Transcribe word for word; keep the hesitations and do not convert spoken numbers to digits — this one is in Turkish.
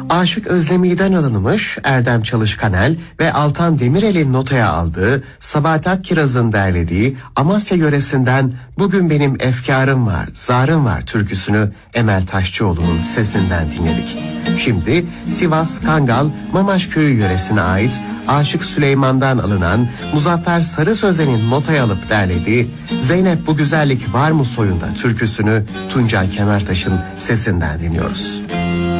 Aşık Özlemi'den alınmış Erdem Çalışkanel ve Altan Demirel'in notaya aldığı, Sabahat Akkiraz'ın derlediği Amasya yöresinden Bugün Benim Efkarım Var, Zarım Var türküsünü Emel Taşçıoğlu'nun sesinden dinledik. Şimdi Sivas, Kangal, Mamaş Köyü yöresine ait Aşık Süleyman'dan alınan Muzaffer Sarı Sözen'in notaya alıp derlediği Zeynep Bu Güzellik Var mı Soyunda türküsünü Tuncay Kemertaş'ın sesinden dinliyoruz.